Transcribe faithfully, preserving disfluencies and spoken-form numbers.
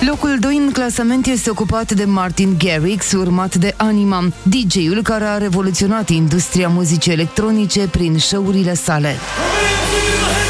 Locul doi în clasament este ocupat de Martin Garrix, urmat de Anima, D J-ul care a revoluționat industria muzicii electronice prin show-urile sale.